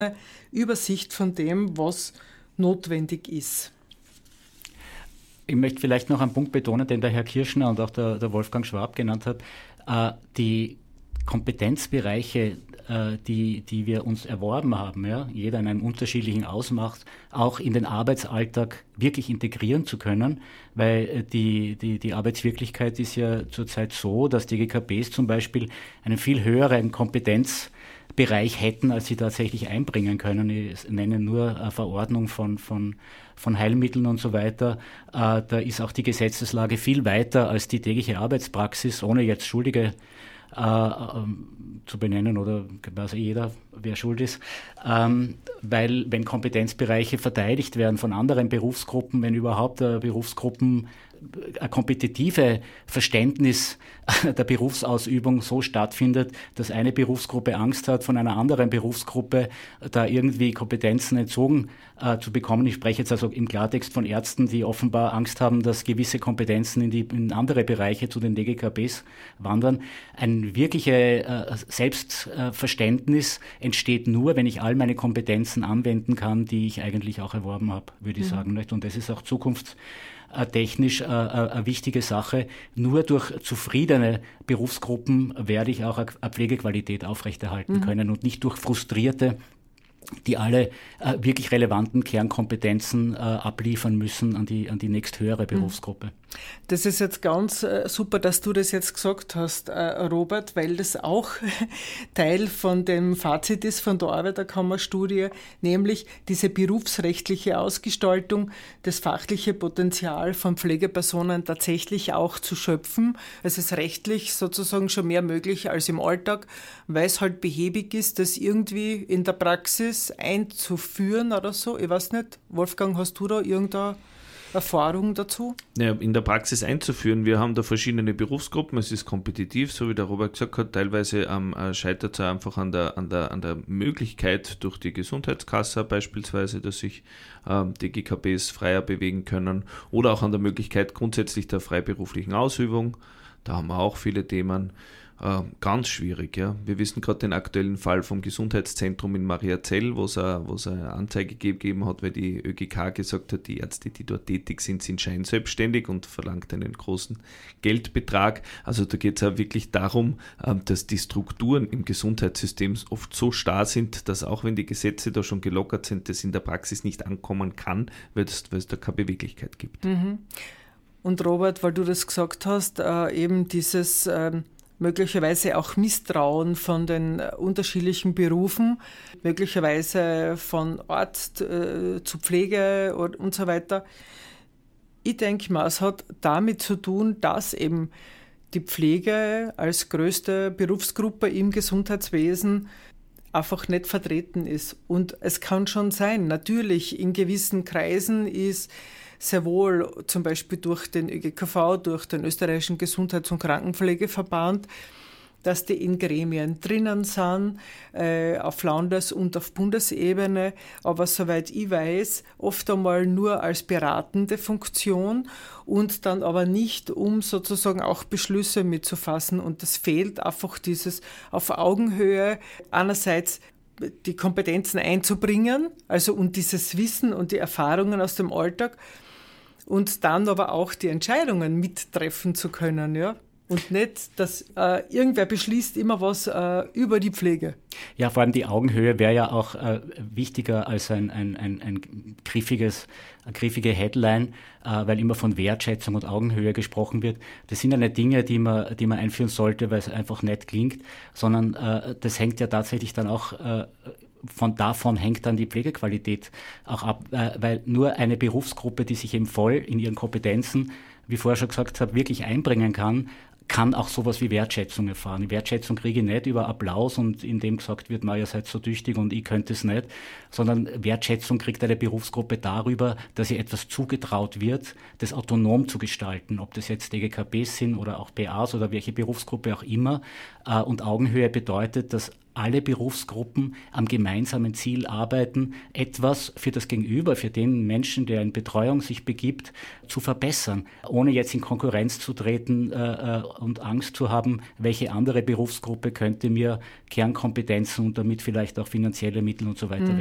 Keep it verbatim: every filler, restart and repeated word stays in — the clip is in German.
Übersicht von dem, was notwendig ist. Ich möchte vielleicht noch einen Punkt betonen, den der Herr Kirschner und auch der, der Wolfgang Schwab genannt hat. Äh, die Kompetenzbereiche, äh, die, die wir uns erworben haben, ja, jeder in einem unterschiedlichen Ausmaß, auch in den Arbeitsalltag wirklich integrieren zu können, weil die, die, die Arbeitswirklichkeit ist ja zurzeit so, dass die G K Bs zum Beispiel einen viel höheren Kompetenzbereich hätten, als sie tatsächlich einbringen können. Ich nenne nur eine Verordnung von, von, von Heilmitteln und so weiter. Äh, da ist auch die Gesetzeslage viel weiter als die tägliche Arbeitspraxis, ohne jetzt Schuldige Äh, ähm, zu benennen oder weiß jeder, wer schuld ist, ähm, weil wenn Kompetenzbereiche verteidigt werden von anderen Berufsgruppen, wenn überhaupt äh, Berufsgruppen ein kompetitive Verständnis der Berufsausübung so stattfindet, dass eine Berufsgruppe Angst hat, von einer anderen Berufsgruppe da irgendwie Kompetenzen entzogen äh, zu bekommen. Ich spreche jetzt also im Klartext von Ärzten, die offenbar Angst haben, dass gewisse Kompetenzen in, die, in andere Bereiche zu den D G K Bs wandern. Ein wirkliches äh, Selbstverständnis entsteht nur, wenn ich all meine Kompetenzen anwenden kann, die ich eigentlich auch erworben habe, würde ich mhm. sagen. Und das ist auch zukunfts technisch äh, eine wichtige Sache. Nur durch zufriedene Berufsgruppen werde ich auch eine Pflegequalität aufrechterhalten mhm. können und nicht durch frustrierte, die alle äh, wirklich relevanten Kernkompetenzen äh, abliefern müssen an die, an die nächsthöhere Berufsgruppe. Das ist jetzt ganz äh, super, dass du das jetzt gesagt hast, äh, Robert, weil das auch Teil von dem Fazit ist von der Arbeiterkammerstudie, nämlich diese berufsrechtliche Ausgestaltung, das fachliche Potenzial von Pflegepersonen tatsächlich auch zu schöpfen. Es ist rechtlich sozusagen schon mehr möglich als im Alltag, weil es halt behäbig ist, das irgendwie in der Praxis einzuführen oder so. Ich weiß nicht, Wolfgang, hast du da irgendeine Erfahrung dazu? Ja, in der Praxis einzuführen. Wir haben da verschiedene Berufsgruppen. Es ist kompetitiv, so wie der Robert gesagt hat. Teilweise ähm, scheitert es einfach an der, an, der, an der Möglichkeit durch die Gesundheitskasse beispielsweise, dass sich ähm, die G K Bs freier bewegen können, oder auch an der Möglichkeit grundsätzlich der freiberuflichen Ausübung. Da haben wir auch viele Themen. Äh, ganz schwierig, ja. Wir wissen gerade den aktuellen Fall vom Gesundheitszentrum in Mariazell, wo es eine Anzeige gegeben hat, weil die Ö G K gesagt hat, die Ärzte, die dort tätig sind, sind scheinselbstständig und verlangt einen großen Geldbetrag. Also da geht es ja wirklich darum, äh, dass die Strukturen im Gesundheitssystem oft so starr sind, dass auch wenn die Gesetze da schon gelockert sind, das in der Praxis nicht ankommen kann, weil es, weil es da keine Beweglichkeit gibt. Mhm. Und Robert, weil du das gesagt hast, äh, eben dieses ähm möglicherweise auch Misstrauen von den unterschiedlichen Berufen, möglicherweise von Arzt äh, zu Pflege und, und so weiter. Ich denke mal, es hat damit zu tun, dass eben die Pflege als größte Berufsgruppe im Gesundheitswesen einfach nicht vertreten ist. Und es kann schon sein, natürlich in gewissen Kreisen ist sehr wohl zum Beispiel durch den Ö G K V, durch den Österreichischen Gesundheits- und Krankenpflegeverband, dass die in Gremien drinnen sind, äh, auf Landes- und auf Bundesebene, aber soweit ich weiß, oft einmal nur als beratende Funktion und dann aber nicht, um sozusagen auch Beschlüsse mitzufassen. Und es fehlt einfach dieses auf Augenhöhe einerseits die Kompetenzen einzubringen, also und dieses Wissen und die Erfahrungen aus dem Alltag, und dann aber auch die Entscheidungen mittreffen zu können, ja. Und nicht, dass äh, irgendwer beschließt immer was äh, über die Pflege. Ja, vor allem die Augenhöhe wäre ja auch äh, wichtiger als ein, ein, ein, ein griffiges, eine griffige Headline, äh, weil immer von Wertschätzung und Augenhöhe gesprochen wird. Das sind ja nicht Dinge, die man, die man einführen sollte, weil es einfach nett klingt, sondern äh, das hängt ja tatsächlich dann auch äh, Von davon hängt dann die Pflegequalität auch ab, weil nur eine Berufsgruppe, die sich eben voll in ihren Kompetenzen, wie vorher schon gesagt habe, wirklich einbringen kann, kann auch sowas wie Wertschätzung erfahren. Die Wertschätzung kriege ich nicht über Applaus und indem gesagt wird, na, ihr seid so tüchtig und ich könnte es nicht, sondern Wertschätzung kriegt eine Berufsgruppe darüber, dass ihr etwas zugetraut wird, das autonom zu gestalten, ob das jetzt D G K Bs sind oder auch P As oder welche Berufsgruppe auch immer. Und Augenhöhe bedeutet, dass alle Berufsgruppen am gemeinsamen Ziel arbeiten, etwas für das Gegenüber, für den Menschen, der in Betreuung sich begibt, zu verbessern, ohne jetzt in Konkurrenz zu treten äh, und Angst zu haben, welche andere Berufsgruppe könnte mir Kernkompetenzen und damit vielleicht auch finanzielle Mittel und so weiter